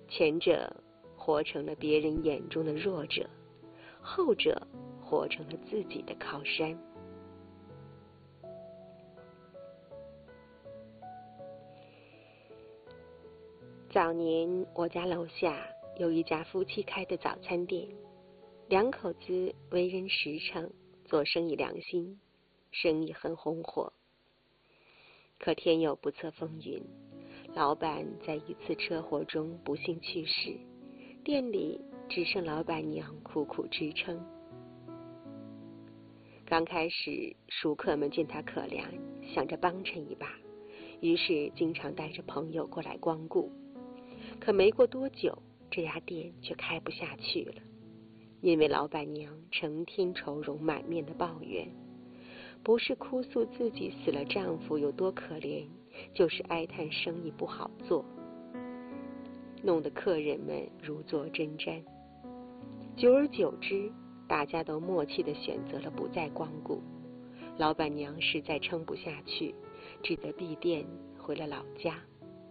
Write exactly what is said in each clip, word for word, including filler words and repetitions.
前者活成了别人眼中的弱者，后者活成了自己的靠山。早年我家楼下有一家夫妻开的早餐店，两口子为人实诚，做生意良心，生意很红火。可天有不测风云，老板在一次车祸中不幸去世，店里只剩老板娘苦苦支撑。刚开始熟客们见他可怜，想着帮衬一把，于是经常带着朋友过来光顾。可没过多久，这家店却开不下去了，因为老板娘成天愁容满面的抱怨，不是哭诉自己死了丈夫有多可怜，就是哀叹生意不好做，弄得客人们如坐针毡。久而久之，大家都默契地选择了不再光顾。老板娘实在撑不下去，只得闭店回了老家。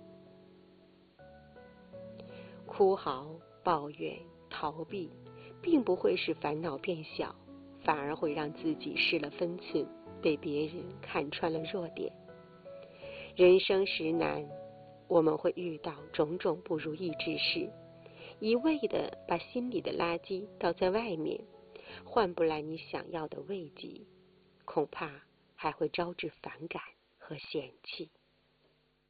哭嚎、抱怨、逃避，并不会使烦恼变小，反而会让自己失了分寸，被别人看穿了弱点。人生实难，我们会遇到种种不如意之事，一味地把心里的垃圾倒在外面，换不来你想要的慰藉，恐怕还会招致反感和嫌弃。